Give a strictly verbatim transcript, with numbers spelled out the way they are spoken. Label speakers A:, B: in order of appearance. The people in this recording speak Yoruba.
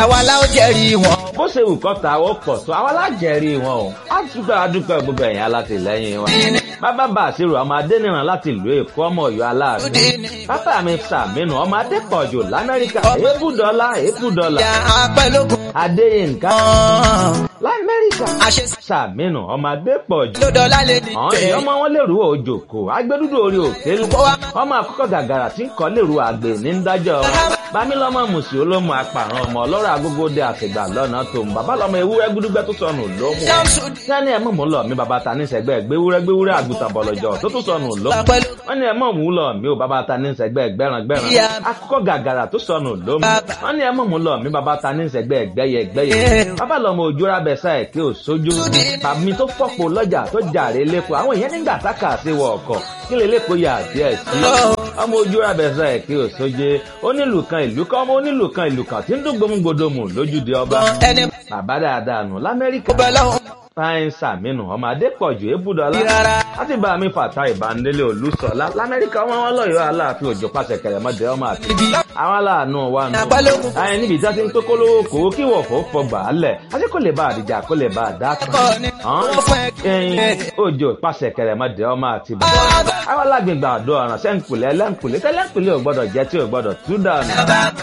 A: àwa la ó jẹ́rìí wọn.
B: bó ṣe wù kọ́ta ó pọ̀ tó àwa lájẹ̀rí wọn o á dúpẹ́ adúpẹ́ gbogbo ẹ̀yìn alátìlẹ́yìn wọn. bàbá bá àṣírò ọmọ adẹ́nìràn láti ìlú èkó ọmọ ọ̀yọ́ aláàánú. bàbá mi sàmínú ọmọ adépọ̀jù lamẹ́ríkà èébùdọ́lá èébùdọ́lá. adéyínká lamẹ́ríkà sàmínú ọmọ adépọ̀jù. ọ̀hún ọmọ wọn lèrú òjòkó agbẹ́dúdú orí òkèlú. ọmọ àkọ́kọ́ gàgàrà tí ń kọ́ lèrú àgbè ní ń dájọ́ bámilọ́mọ mùsùlùmí olómù apàrọ̀ ọmọ ọlọ́rọ̀ agógóde àtìgbà lọ́nà tó ń bàbá lọ́mọ ewúrẹ́ gúdúgbẹ́ tó sọnù lómù. sẹ́ni ẹ̀ mọ̀ mú lọ mi bàbá ta ní sẹ́gbẹ́ gbéwúrẹ́ gbéwúrẹ́ àgùntàn bọ̀lọ̀jọ̀ tó tún sọnù lómù. wọ́n ní ẹ̀ mọ̀ mú lọ mi ò bàbá ta ní sẹ́gbẹ́ gbẹ́ràn gbẹ́ràn akọ́kọ́ gàgàrà tó sọnù lómù. wọ́n ní ẹ̀ mọ̀ mú lọ mi bàbá ta ní sẹ́gbẹ́ gbẹ́yẹ gbẹ́yẹ. bàbá lọ́mọ òjòrà bẹ̀sà ẹ̀ kí ò sójú. tàbí tó fọ́pọ̀ lọ́jà tó jàre lẹ́kọ̀ọ́ àwọn èèyàn nígbà tákà sí wọ ọkọ̀ kí lè lẹ́kọ̀ọ́ yà díẹ̀ sí. ọmọ òjòrà bẹ̀sà ẹ̀ kí ò sójú onílù kan ìlú kan ọmọ onílù kan ìlú kan tí ń dún gbòmùgbòdòmù lójúde ọba. bàbá dáadáa nù lamẹ́ríkà. fáyín sàmínú ọmọ adépọ̀jù ébùdọ́lá. láti bá mi fàtà ìbánilé olùsọ̀lá lamẹ́ríkà ọmọ wọn lọ́yọ̀ọ́ aláàfin òjò pàṣẹ kẹrẹmọdé ọmọ àti. àwọn aláàánú wa nù. àyìn níbi tí a ti ń pé kólówó kòwó kí wọ̀fọ̀ fọgbà á lẹ̀ àti kò lè bá àdìjà kò lè bá àdá kan. ẹyin òjò pàṣẹ kẹrẹmọdé ọmọ àti bàbá. àwọn alágbègbè àdó ọ̀ràn sẹ́ńkùlẹ̀ ẹlẹ́ńkùlẹ̀ tẹ́lẹ̀ńkùlẹ̀ ò gbọ́dọ̀ jẹ́ tí ò gbọ́dọ̀ tú dànù.